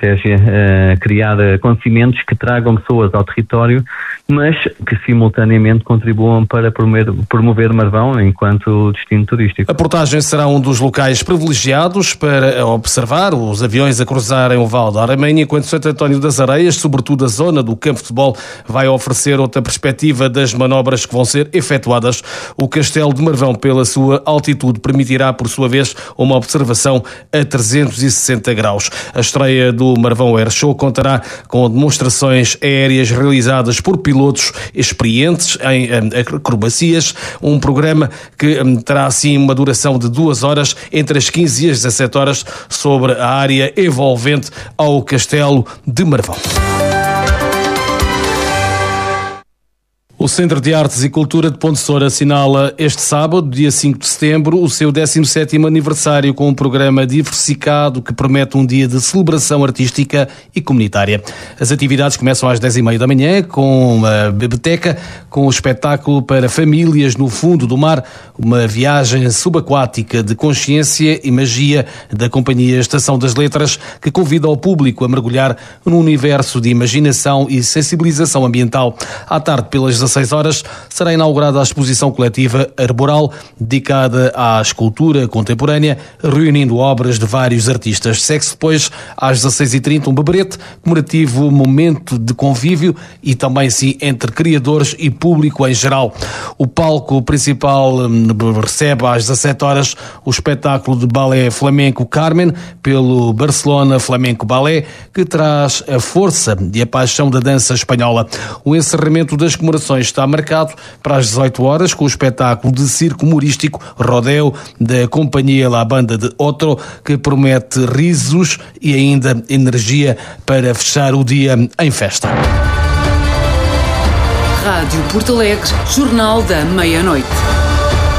estratégia criar acontecimentos que tragam pessoas ao território, mas que simultaneamente contribuam para promover Marvão enquanto destino turístico. A Portagem será um dos locais privilegiados para observar os aviões a cruzarem o Val do Aramein, enquanto Santo António das Areias, sobretudo a zona do campo de futebol, vai oferecer outra perspectiva das manobras que vão ser efetuadas. O Castelo de Marvão, pela sua altitude, permitirá, por sua vez, uma observação a 360 graus. A estreia do Marvão Air Show contará com demonstrações aéreas realizadas por pilotos experientes em acrobacias, um programa que terá assim uma duração de 2 horas, entre as 15 e as 17 horas, sobre a área envolvente ao Castelo de Marvão. O Centro de Artes e Cultura de Ponte Soura assinala este sábado, dia 5 de setembro, o seu 17º aniversário com um programa diversificado que promete um dia de celebração artística e comunitária. As atividades começam às 10h30 da manhã com a biblioteca, com o espetáculo para famílias no fundo do mar, uma viagem subaquática de consciência e magia da Companhia Estação das Letras, que convida o público a mergulhar num universo de imaginação e sensibilização ambiental. À tarde, pelas 16 horas, será inaugurada a exposição coletiva Arboral, dedicada à escultura contemporânea, reunindo obras de vários artistas. Segue-se depois, às 16h30, um beberete, comemorativo momento de convívio e também, sim, entre criadores e público em geral. O palco principal recebe às 17 horas o espetáculo de balé flamenco Carmen, pelo Barcelona Flamenco Ballet, que traz a força e a paixão da dança espanhola. O encerramento das comemorações está marcado para as 18 horas com o espetáculo de circo humorístico Rodeo da Companhia La Banda de Otro, que promete risos e ainda energia para fechar o dia em festa. Rádio Porto Alegre, Jornal da Meia-Noite.